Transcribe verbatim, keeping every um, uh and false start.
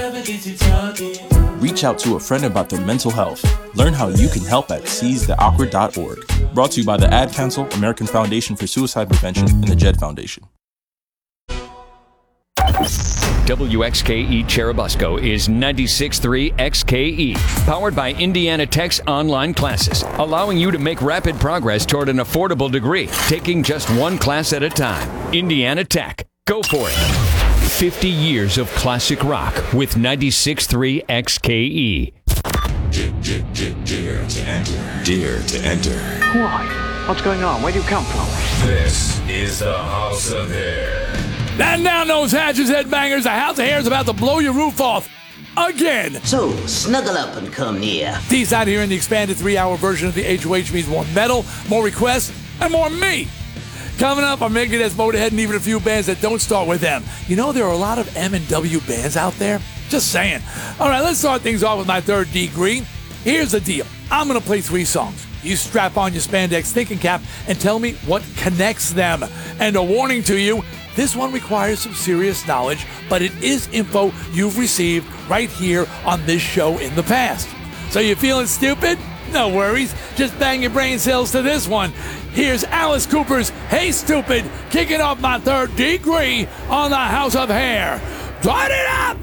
Reach out to a friend about their mental health. Learn how you can help at seize the awkward dot org. Brought to you by the Ad Council, American Foundation for Suicide Prevention, and the Jed Foundation. W X K E Cherubusco is ninety-six point three X K E, powered by Indiana Tech's online classes, allowing you to make rapid progress toward an affordable degree, taking just one class at a time. Indiana Tech. Go for it. fifty years of classic rock with ninety-six point three X K E. Dare to enter. Dare to enter. Why? What's going on? Where do you come from? This is the House of Hair. And down those hatches, headbangers. The House of Hair is about to blow your roof off again. So, snuggle up and come near. D's out here in the expanded three-hour version of the H O H means more metal, more requests, and more me. Coming up, I'm making this Motorhead and even a few bands that don't start with M. You know, there are a lot of M and W bands out there. Just saying. All right, let's start things off with my third degree. Here's the deal. I'm going to play three songs. You strap on your spandex thinking cap and tell me what connects them. And a warning to you, this one requires some serious knowledge, but it is info you've received right here on this show in the past. So you feeling stupid? No worries. Just bang your brain cells to this one. Here's Alice Cooper's Hey Stupid, kicking off my third degree on the House of Hair. Turn it up!